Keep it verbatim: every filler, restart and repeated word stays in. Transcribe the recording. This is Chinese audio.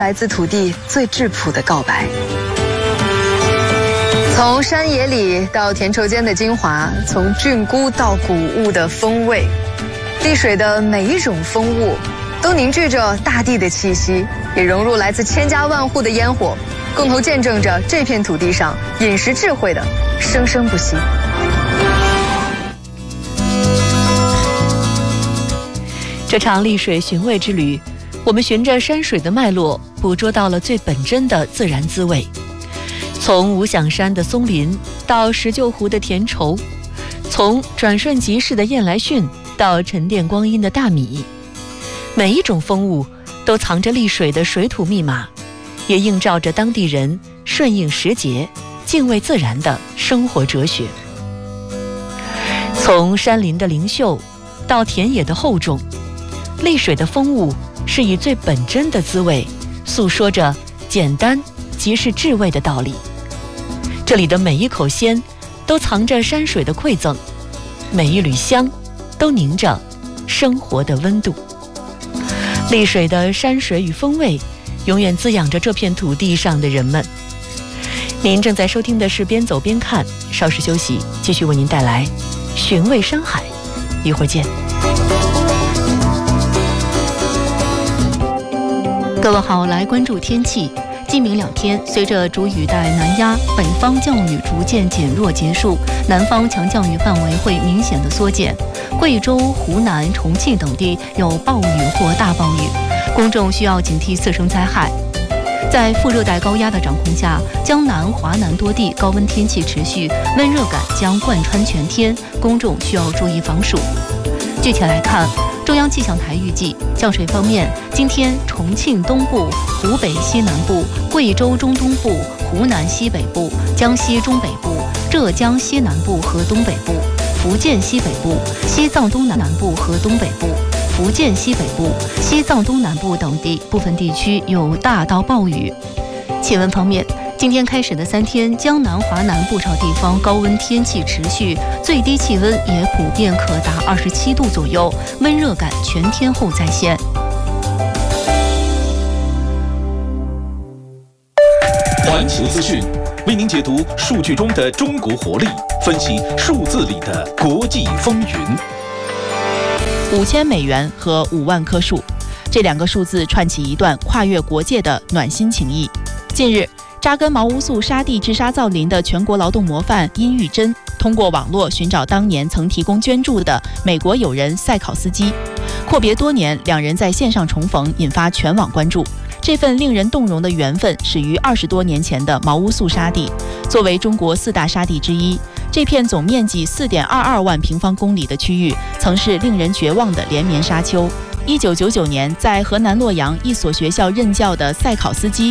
来自土地最质朴的告白。从山野里到田畴间的精华，从菌菇到谷物的风味，丽水的每一种风物都凝聚着大地的气息，也融入来自千家万户的烟火，共同见证着这片土地上饮食智慧的生生不息。 这场丽水寻味之旅，我们循着山水的脉络，捕捉到了最本真的自然滋味。从无响山的松林到石臼湖的田畴，从转瞬即逝的燕来逊到沉淀光阴的大米，每一种风物都藏着丽水的水土密码，也映照着当地人顺应时节、敬畏自然的生活哲学。从山林的灵秀到田野的厚重，丽水的风物是以最本真的滋味诉说着简单即是至味的道理。这里的每一口鲜都藏着山水的馈赠，每一缕香都凝着生活的温度。丽水的山水与风味永远滋养着这片土地上的人们。您正在收听的是边走边看，稍事休息，继续为您带来寻味山海，一会儿见。各位好，来关注天气。今明两天，随着主雨带南压，北方降雨逐渐减弱结束，南方强降雨范围会明显的缩减。贵州、湖南、重庆等地有暴雨或大暴雨，公众需要警惕次生灾害。在副热带高压的掌控下，江南、华南多地高温天气持续，温热感将贯穿全天，公众需要注意防暑。具体来看，中央气象台预计，降水方面，今天重庆东部、湖北西南部、贵州中东部、湖南西北部、江西中北部、浙江西南部和东北部、福建西北部、西藏东南部和东北部、福建西北部、西藏东南部等地部分地区有大到暴雨。气温方面，今天开始的三天，江南、华南不少地方高温天气持续，最低气温也普遍可达二十七度左右，温热感全天候在线。 环球资讯为您解读数据中的中国活力，分析数字里的国际风云。 五千美元和五万棵树，这两个数字串起一段跨越国界的暖心情谊。近日，扎根毛乌素沙地治沙造林的全国劳动模范殷玉珍，通过网络寻找当年曾提供捐助的美国友人塞考斯基。阔别多年，两人在线上重逢，引发全网关注。这份令人动容的缘分始于二十多年前的毛乌素沙地。作为中国四大沙地之一，这片总面积四点二二万平方公里的区域，曾是令人绝望的连绵沙丘。一九九九年，在河南洛阳一所学校任教的塞考斯基